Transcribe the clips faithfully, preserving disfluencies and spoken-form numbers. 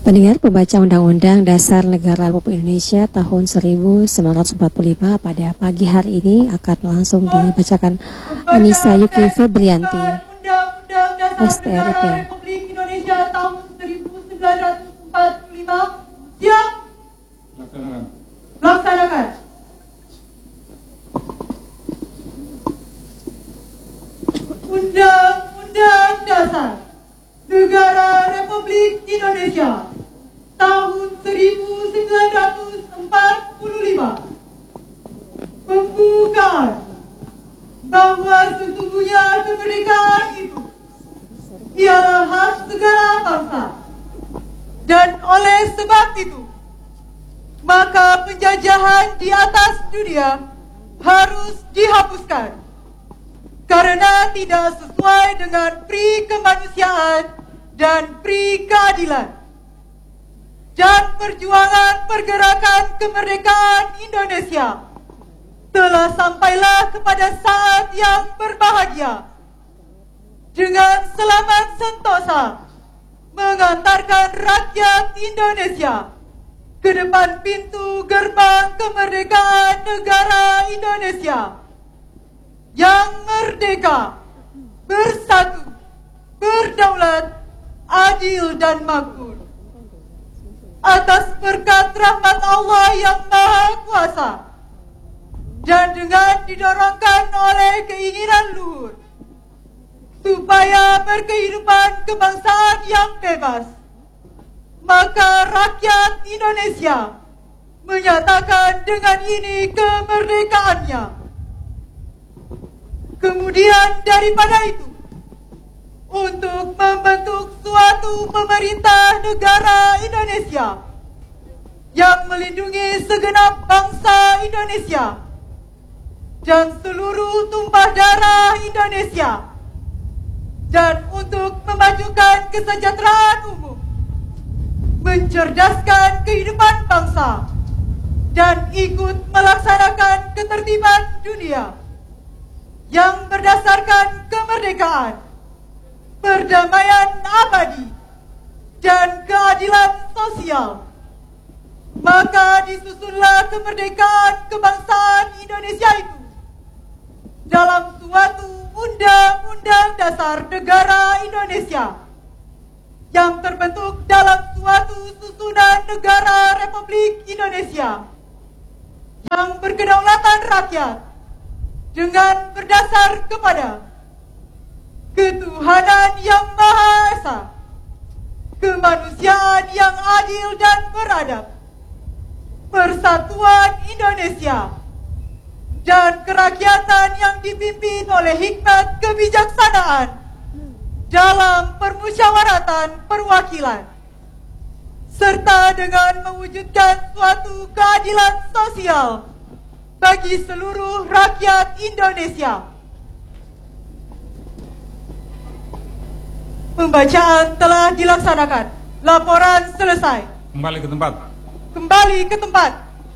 Pendengar, pembaca Undang-Undang Dasar Negara Republik Indonesia tahun seribu sembilan ratus empat puluh lima pada pagi hari ini akan langsung dibacakan Anissa Yuki Febrianti, S T R P. Republik Indonesia tahun seribu sembilan ratus empat puluh lima. Siap? Laksanakan. Laksanakan. Undang-Undang Dasar Negara Republik Indonesia tahun seribu sembilan ratus empat puluh lima. Pembukaan bahwa sesungguhnya kemerdekaan itu ialah hak segala bangsa, dan oleh sebab itu maka penjajahan di atas dunia harus dihapuskan karena tidak sesuai dengan pri kemanusiaan dan pri keadilan. Dan perjuangan pergerakan kemerdekaan Indonesia telah sampailah kepada saat yang berbahagia dengan selamat sentosa mengantarkan rakyat Indonesia ke depan pintu gerbang kemerdekaan negara Indonesia yang merdeka, bersatu, berdaulat, adil dan makmur. Atas berkat rahmat Allah yang Maha Kuasa dan dengan didorongkan oleh keinginan luhur supaya berkehidupan kebangsaan yang bebas, maka rakyat Indonesia menyatakan dengan ini kemerdekaannya. Kemudian daripada itu, untuk membentuk suatu pemerintah negara Indonesia yang melindungi segenap bangsa Indonesia dan seluruh tumpah darah Indonesia, dan untuk memajukan kesejahteraan umum, mencerdaskan kehidupan bangsa, dan ikut melaksanakan ketertiban dunia yang berdasarkan kemerdekaan, perdamaian abadi, dan keadilan sosial, maka disusunlah kemerdekaan kebangsaan Indonesia itu dalam suatu Undang-Undang Dasar Negara Indonesia yang terbentuk dalam suatu susunan negara Republik Indonesia yang berkedaulatan rakyat dengan berdasar kepada ketuhanan yang Maha Esa, kemanusiaan yang adil dan beradab, persatuan Indonesia, dan kerakyatan yang dipimpin oleh hikmat kebijaksanaan dalam permusyawaratan perwakilan, serta dengan mewujudkan suatu keadilan sosial bagi seluruh rakyat Indonesia. Pembacaan telah dilaksanakan. Laporan selesai. Kembali ke tempat. Kembali ke tempat.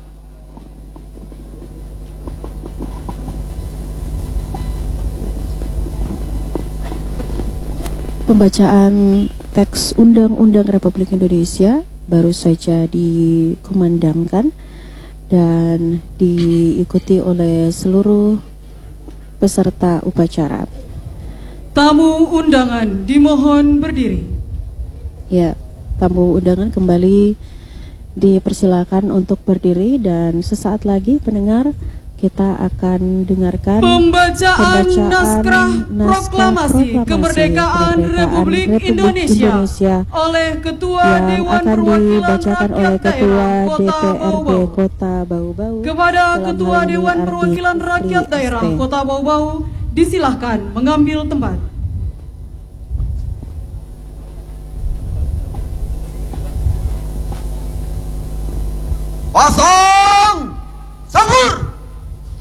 Pembacaan teks Undang-Undang Republik Indonesia baru saja dikumandangkan dan diikuti oleh seluruh peserta upacara. Tamu undangan dimohon berdiri. Ya, tamu undangan kembali dipersilakan untuk berdiri, dan sesaat lagi pendengar kita akan dengarkan pembacaan, pembacaan naskah, naskah proklamasi, proklamasi kemerdekaan, kemerdekaan Republik, Republik Indonesia, Indonesia oleh Ketua yang Dewan akan Perwakilan dibacakan oleh Rakyat Ketua Daerah D Kota P R D Bau-Bau. Kota Bau-Bau Kepada dalam Ketua hal ini Dewan Ardi Perwakilan Rakyat Kufri Daerah S T. Kota Bau-Bau, disilahkan mengambil tempat.